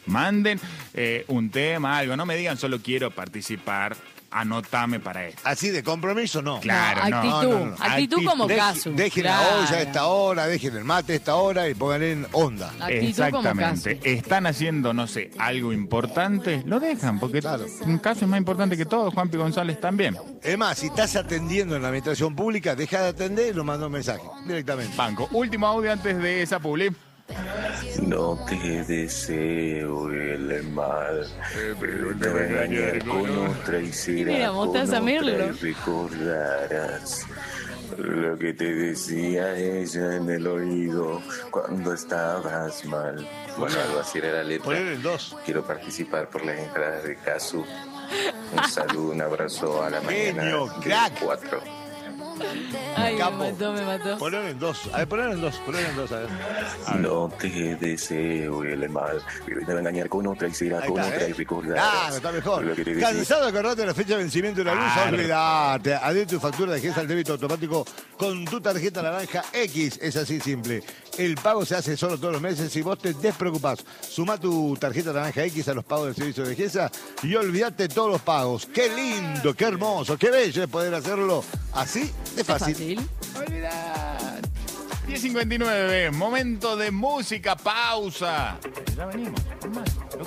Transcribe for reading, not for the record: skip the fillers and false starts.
Manden un tema, algo. No me digan solo quiero participar, anotame para esto. Así de compromiso, no. Claro, no. Actitud, no. actitud como Casu. Dejen Claro. la olla a esta hora, dejen el mate a esta hora y pongan en onda. Actitud como Exactamente. Casu. Están haciendo, no sé, algo importante, lo dejan, porque Claro. un caso es más importante que todo. Juanpi González también. Es más, si estás atendiendo en la administración pública, deja de atender y nos manda un mensaje directamente. Banco. Último audio antes de esa publi. No te deseo el mal, pero te voy a engañar con otra y será Mira, con Mostaza otra Merlo. y recordarás lo que te decía ella en el oído cuando estabas mal. Bueno, algo así era la letra. Poner el 2. Quiero participar por las entradas de Casu. Un saludo, un abrazo a la mañana. Genio, del crack. 4. Ay, Capo. me mató. Poner en 2. A ver, poner en 2, a ver. No te deseo el mal, pero te voy a engañar con otra y será Ahí con está, otra ¿eh? y recordarás. Claro, está mejor. lo que te decía. Cansado de acordarte de la fecha de vencimiento de la luz, Claro. olvidate. Adhiere tu factura de GESA al débito automático con tu tarjeta naranja X. Es así simple. El pago se hace solo todos los meses y vos te despreocupás. Suma tu tarjeta naranja X a los pagos del servicio de GESA y olvídate todos los pagos. Qué lindo, qué hermoso, qué bello es poder hacerlo así de fácil. Olvidad. 10:59, momento de música, pausa. Ya venimos, con más.